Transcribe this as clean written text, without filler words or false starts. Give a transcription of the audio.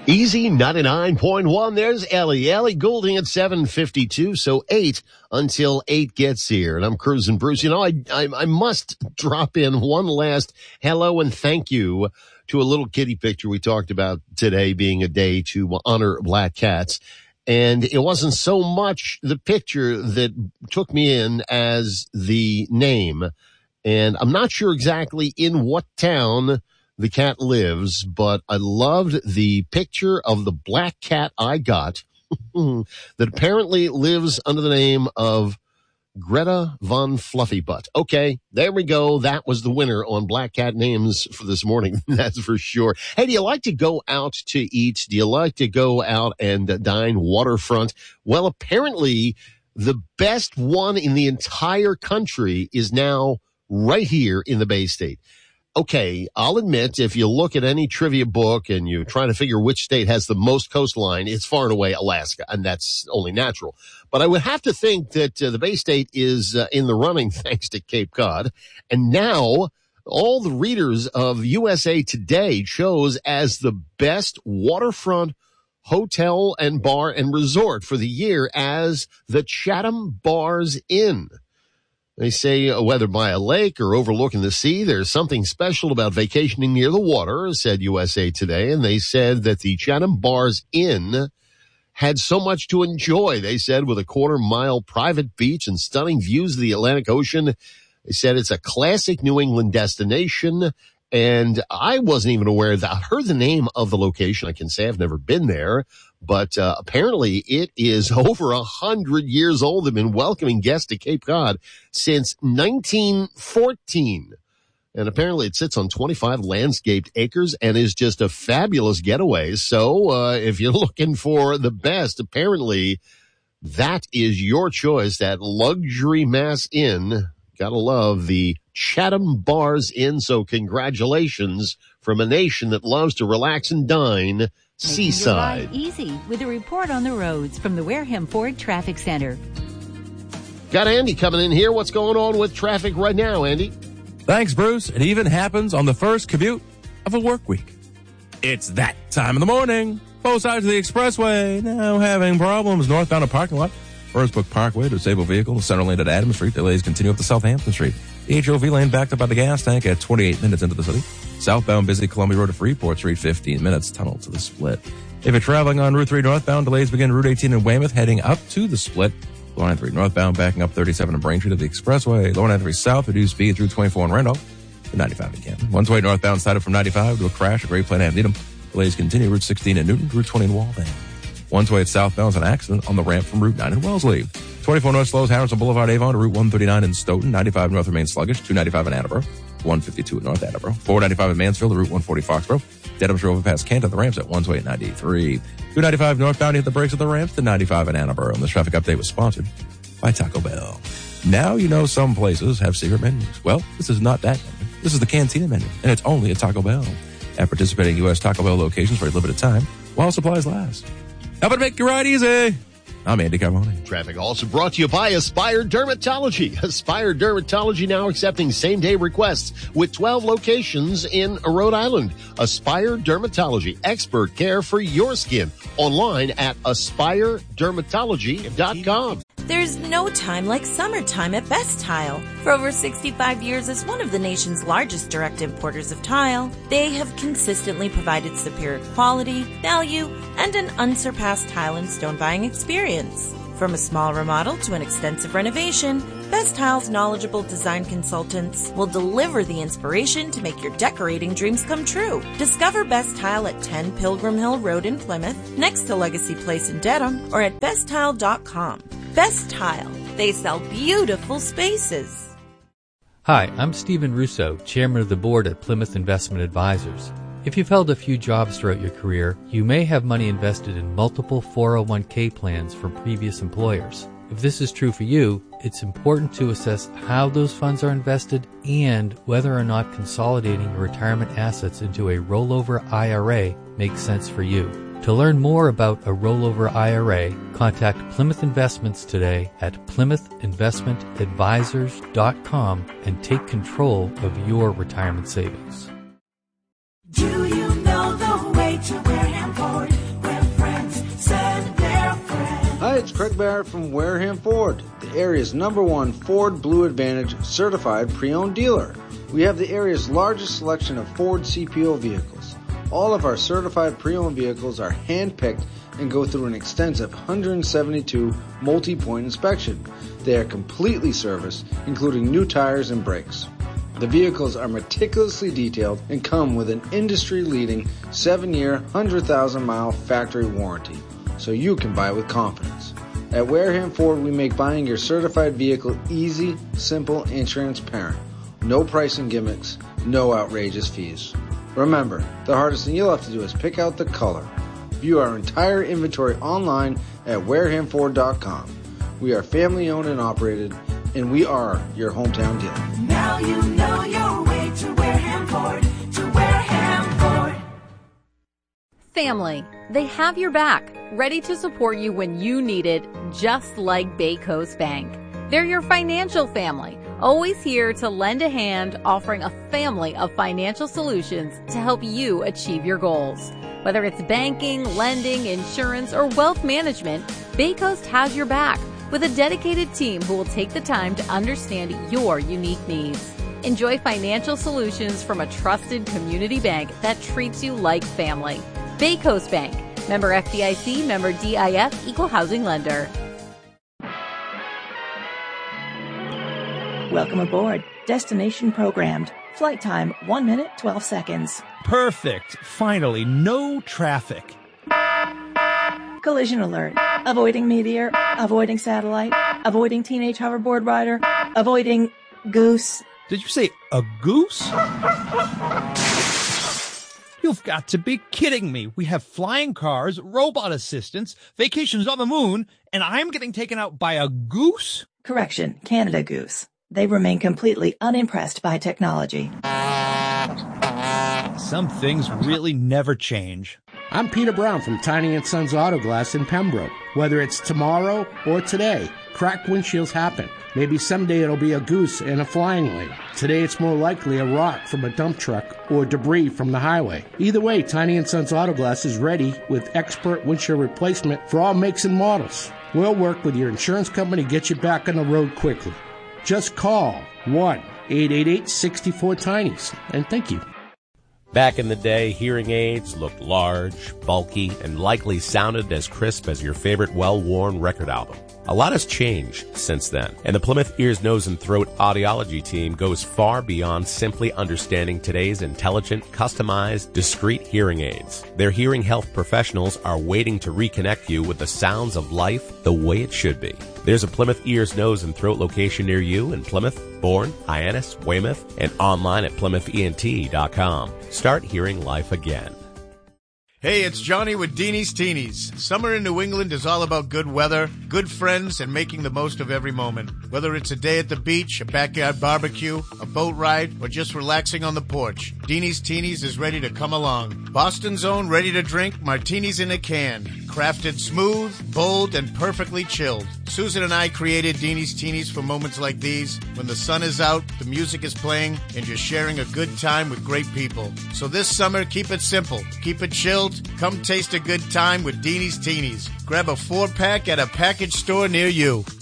Easy 99.1. There's Ellie Goulding at 7:52. So 8 until 8 gets here. And I'm Cruising Bruce. You know, I must drop in one last hello and thank you to a little kitty picture we talked about today being a day to honor black cats. And it wasn't so much the picture that took me in as the name. And I'm not sure exactly in what town the cat lives, but I loved the picture of the black cat I got that apparently lives under the name of Greta Von Fluffybutt. Okay, there we go. That was the winner on Black Cat names for this morning. That's for sure. Hey, do you like to go out to eat? Do you like to go out and dine waterfront? Well, apparently the best one in the entire country is now right here in the Bay State. Okay, I'll admit, if you look at any trivia book and you're trying to figure which state has the most coastline, it's far and away Alaska, and that's only natural. But I would have to think that the Bay State is in the running thanks to Cape Cod. And now all the readers of USA Today chose as the best waterfront hotel and bar and resort for the year as the Chatham Bars Inn. They say whether by a lake or overlooking the sea, there's something special about vacationing near the water, said USA Today. And they said that the Chatham Bars Inn had so much to enjoy. They said with a 1/4-mile private beach and stunning views of the Atlantic Ocean. They said it's a classic New England destination. And I wasn't even aware that I heard the name of the location. I can say I've never been there, but apparently it is over 100 years old. They've been welcoming guests to Cape Cod since 1914. And apparently it sits on 25 landscaped acres and is just a fabulous getaway. So if you're looking for the best, apparently that is your choice, that luxury mass inn. Gotta love the Chatham Bars Inn. So congratulations from a nation that loves to relax and dine, Seaside. Making your ride easy with a report on the roads from the Wareham Ford Traffic Center. Got Andy coming in here. What's going on with traffic right now, Andy? Thanks, Bruce. It even happens on the first commute of a work week. It's that time of the morning. Both sides of the expressway now having problems. Northbound a parking lot. Firstbrook Parkway to disable vehicle. Center lane at Adams Street. Delays continue up to Southampton Street. The HOV lane backed up by the gas tank at 28 minutes into the city. Southbound busy Columbia Road to Freeport Street, 15 minutes. Tunnel to the Split. If you're traveling on Route 3 northbound, delays begin Route 18 in Weymouth, heading up to the Split. Lower 93 northbound, backing up 37 in Braintree to the Expressway. Lower 93 south, reduced speed through 24 in Randolph to 95 in Canton. One-way northbound sided from 95 to a crash at Great Plain Ave, Needham. Delays continue Route 16 in Newton, Route 20 in Waltham. One-way southbound is an accident on the ramp from Route 9 in Wellesley. 24 north slows Harrison Boulevard, Avon to Route 139 in Stoughton. 95 north remains sluggish. 295 in Attleboro. 152 in North Attleboro. 495 in Mansfield to Route 140 Foxborough. Dedham's Road past Canton at the ramps at 128 at 93. 295 northbound hit the brakes at the ramps to 95 in Annaborough. And this traffic update was sponsored by Taco Bell. Now you know some places have secret menus. Well, this is not that menu. This is the Cantina menu, and it's only at Taco Bell. At participating U.S. Taco Bell locations for a limited time while supplies last. Help it make your ride easy. I'm Andy Carbone. Traffic also brought to you by Aspire Dermatology. Aspire Dermatology now accepting same-day requests with 12 locations in Rhode Island. Aspire Dermatology, expert care for your skin. Online at aspiredermatology.com. There's no time like summertime at Best Tile. For over 65 years as one of the nation's largest direct importers of tile, they have consistently provided superior quality, value, and an unsurpassed tile and stone buying experience. From a small remodel to an extensive renovation, Best Tile's knowledgeable design consultants will deliver the inspiration to make your decorating dreams come true. Discover Best Tile at 10 Pilgrim Hill Road in Plymouth, next to Legacy Place in Dedham, or at besttile.com. Best Tile. They sell beautiful spaces. Hi, I'm Stephen Russo, Chairman of the Board at Plymouth Investment Advisors. If you've held a few jobs throughout your career, you may have money invested in multiple 401k plans from previous employers. If this is true for you, it's important to assess how those funds are invested and whether or not consolidating your retirement assets into a rollover IRA makes sense for you. To learn more about a rollover IRA, contact Plymouth Investments today at PlymouthInvestmentAdvisors.com and take control of your retirement savings. Do you know the way to Wareham Ford? Craig Barrett from Wareham Ford, the area's #1 Ford Blue Advantage certified pre-owned dealer. We have the area's largest selection of Ford CPO vehicles. All of our certified pre-owned vehicles are hand-picked and go through an extensive 172 multi-point inspection. They are completely serviced, including new tires and brakes. The vehicles are meticulously detailed and come with an industry-leading 7-year, 100,000-mile factory warranty, so you can buy with confidence. At Wareham Ford, we make buying your certified vehicle easy, simple, and transparent. No pricing gimmicks, no outrageous fees. Remember, the hardest thing you'll have to do is pick out the color. View our entire inventory online at warehamford.com. We are family-owned and operated, and we are your hometown dealer. Now you know your way to Wareham Ford, to Wareham Ford. Family. They have your back, ready to support you when you need it, just like Bay Coast Bank. They're your financial family, always here to lend a hand, offering a family of financial solutions to help you achieve your goals. Whether it's banking, lending, insurance, or wealth management, Bay Coast has your back with a dedicated team who will take the time to understand your unique needs. Enjoy financial solutions from a trusted community bank that treats you like family. Bay Coast Bank. Member FDIC, member DIF, equal housing lender. Welcome aboard. Destination programmed. Flight time 1 minute, 12 seconds. Perfect. Finally, no traffic. Collision alert. Avoiding meteor. Avoiding satellite. Avoiding teenage hoverboard rider. Avoiding goose. Did you say a goose? You've got to be kidding me. We have flying cars, robot assistants, vacations on the moon, and I'm getting taken out by a goose? Correction, Canada goose. They remain completely unimpressed by technology. Some things really never change. I'm Peter Brown from Tiny & Sons Auto Glass in Pembroke. Whether it's tomorrow or today, cracked windshields happen. Maybe someday it'll be a goose and a flying lane. Today it's more likely a rock from a dump truck or debris from the highway. Either way, Tiny & Sons Auto Glass is ready with expert windshield replacement for all makes and models. We'll work with your insurance company to get you back on the road quickly. Just call 1-888-64-TINIES, and thank you. Back in the day, hearing aids looked large, bulky, and likely sounded as crisp as your favorite well-worn record album. A lot has changed since then, and the Plymouth Ears, Nose, and Throat Audiology team goes far beyond simply understanding today's intelligent, customized, discreet hearing aids. Their hearing health professionals are waiting to reconnect you with the sounds of life the way it should be. There's a Plymouth Ears, Nose, and Throat location near you in Plymouth, Bourne, Hyannis, Weymouth, and online at PlymouthENT.com. Start hearing life again. Hey, it's Johnny with Deanie's Teenies. Summer in New England is all about good weather, good friends, and making the most of every moment. Whether it's a day at the beach, a backyard barbecue, a boat ride, or just relaxing on the porch, Deanie's Teenies is ready to come along. Boston's own ready-to-drink martinis in a can. Crafted smooth, bold, and perfectly chilled. Susan and I created Deanie's Teenies for moments like these, when the sun is out, the music is playing, and you're sharing a good time with great people. So this summer, keep it simple, keep it chilled. Come taste a good time with Deanie's Teenies. Grab a 4-pack at a package store near you.